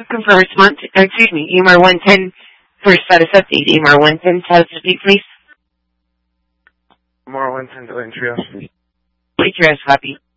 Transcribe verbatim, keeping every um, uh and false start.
Looking for response, excuse me, E M R one ten for status update. E M R one ten status update, please. E M R one ten to Trios. Wait, your copy.